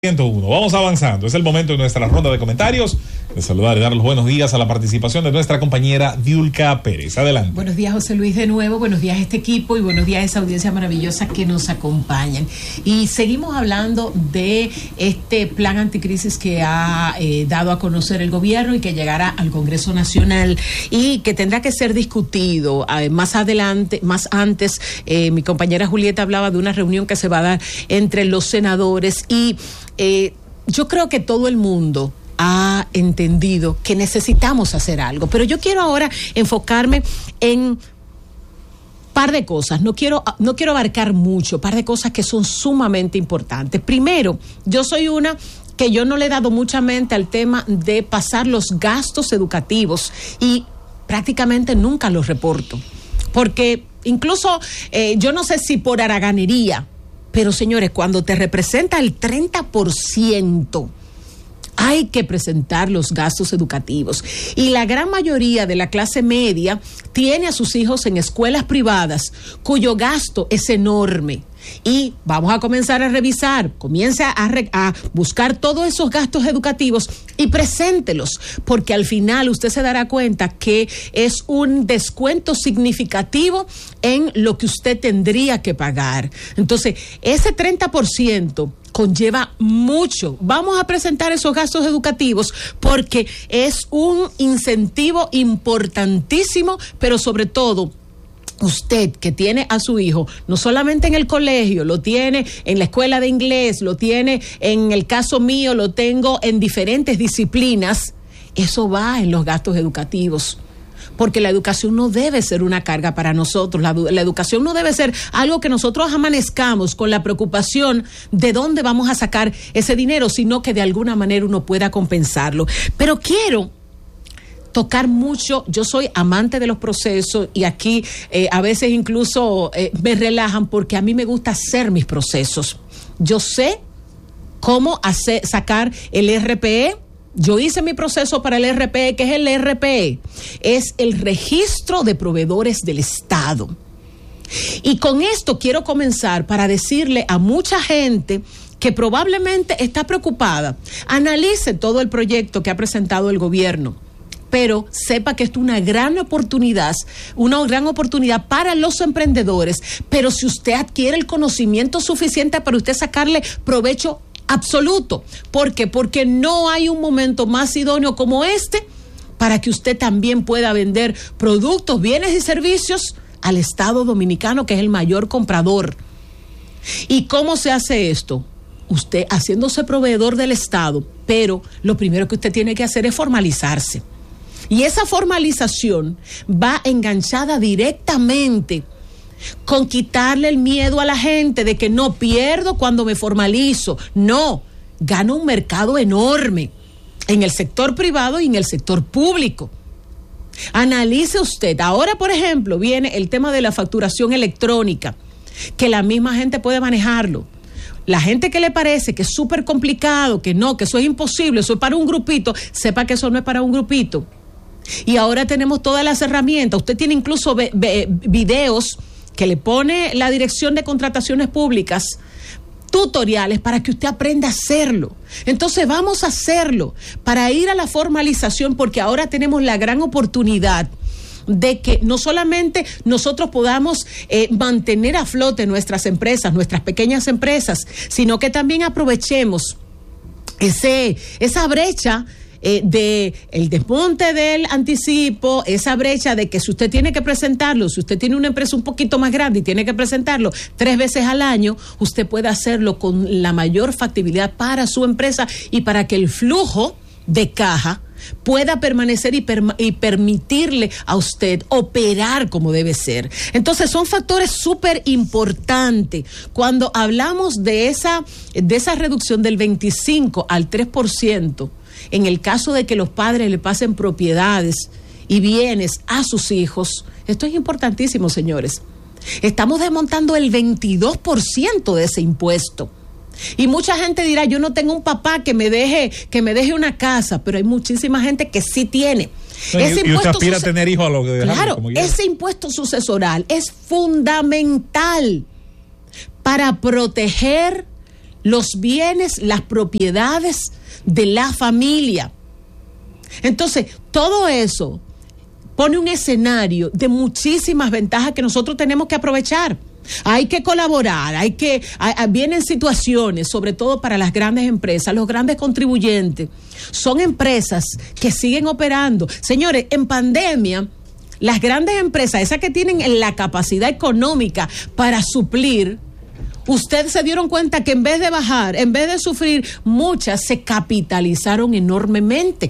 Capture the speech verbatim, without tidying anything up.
ciento uno. Vamos avanzando. Es el momento de nuestra ronda de comentarios. De saludar y dar los buenos días a la participación de nuestra compañera Diulca Pérez. Adelante. Buenos días, José Luis, de nuevo. Buenos días a este equipo y buenos días a esa audiencia maravillosa que nos acompañan. Y seguimos hablando de este plan anticrisis que ha eh, dado a conocer el gobierno y que llegará al Congreso Nacional y que tendrá que ser discutido. Eh, más adelante, más antes, eh, mi compañera Julieta hablaba de una reunión que se va a dar entre los senadores y eh, yo creo que todo el mundo ha entendido que necesitamos hacer algo, pero yo quiero ahora enfocarme en par de cosas, no quiero, no quiero abarcar mucho, par de cosas que son sumamente importantes. Primero, yo soy una que yo no le he dado mucha mente al tema de pasar los gastos educativos y prácticamente nunca los reporto, porque incluso eh, yo no sé si por haraganería, pero señores, cuando te representa el treinta por ciento, hay que presentar los gastos educativos. Y la gran mayoría de la clase media tiene a sus hijos en escuelas privadas, cuyo gasto es enorme. Y vamos a comenzar a revisar, comienza a, re, a buscar todos esos gastos educativos y preséntelos, porque al final usted se dará cuenta que es un descuento significativo en lo que usted tendría que pagar. Entonces, ese treinta por ciento conlleva mucho. Vamos a presentar esos gastos educativos porque es un incentivo importantísimo, pero sobre todo, usted que tiene a su hijo, no solamente en el colegio, lo tiene en la escuela de inglés, lo tiene, en el caso mío, lo tengo en diferentes disciplinas, eso va en los gastos educativos. Porque la educación no debe ser una carga para nosotros, la, la educación no debe ser algo que nosotros amanezcamos con la preocupación de dónde vamos a sacar ese dinero, sino que de alguna manera uno pueda compensarlo. Pero quiero tocar mucho, yo soy amante de los procesos y aquí eh, a veces incluso eh, me relajan porque a mí me gusta hacer mis procesos. Yo sé cómo hacer, sacar el R P E. Yo hice mi proceso para el R P E. ¿Qué es el R P E? Es el Registro de Proveedores del Estado. Y con esto quiero comenzar para decirle a mucha gente que probablemente está preocupada, analice todo el proyecto que ha presentado el gobierno, pero sepa que esto es una gran oportunidad, una gran oportunidad para los emprendedores, pero si usted adquiere el conocimiento suficiente para usted sacarle provecho absoluto. ¿Por qué? Porque no hay un momento más idóneo como este para que usted también pueda vender productos, bienes y servicios al Estado Dominicano, que es el mayor comprador. ¿Y cómo se hace esto? Usted haciéndose proveedor del Estado, pero lo primero que usted tiene que hacer es formalizarse. Y esa formalización va enganchada directamente con quitarle el miedo a la gente de que no pierdo cuando me formalizo. No, gano un mercado enorme en el sector privado y en el sector público. Analice usted. Ahora, por ejemplo, viene el tema de la facturación electrónica, que la misma gente puede manejarlo. La gente que le parece que es súper complicado, que no, que eso es imposible, eso es para un grupito, sepa que eso no es para un grupito. Y ahora tenemos todas las herramientas. Usted tiene incluso ve, ve, videos que le pone la Dirección de Contrataciones Públicas, tutoriales para que usted aprenda a hacerlo. Entonces vamos a hacerlo para ir a la formalización, porque ahora tenemos la gran oportunidad de que no solamente nosotros podamos eh, mantener a flote nuestras empresas, nuestras pequeñas empresas, sino que también aprovechemos ese, esa brecha Eh, de el desmonte del anticipo, esa brecha de que si usted tiene que presentarlo, si usted tiene una empresa un poquito más grande y tiene que presentarlo tres veces al año, usted puede hacerlo con la mayor factibilidad para su empresa y para que el flujo de caja pueda permanecer y, per, y permitirle a usted operar como debe ser. Entonces son factores súper importantes. Cuando hablamos de esa, de esa reducción del veinticinco al tres por ciento, en el caso de que los padres le pasen propiedades y bienes a sus hijos, esto es importantísimo, señores. Estamos desmontando el veintidós por ciento de ese impuesto. Y mucha gente dirá, yo no tengo un papá que me deje, que me deje una casa, pero hay muchísima gente que sí tiene. No, ese y, y usted aspira a tener hijos a lo que dejaron, claro, como ese impuesto sucesoral es fundamental para proteger los bienes, las propiedades de la familia. Entonces, todo eso pone un escenario de muchísimas ventajas que nosotros tenemos que aprovechar. Hay que colaborar, hay que, hay, vienen situaciones, sobre todo para las grandes empresas, los grandes contribuyentes. Son empresas que siguen operando. Señores, en pandemia, las grandes empresas, esas que tienen la capacidad económica para suplir, ustedes se dieron cuenta que en vez de bajar, en vez de sufrir, muchas se capitalizaron enormemente.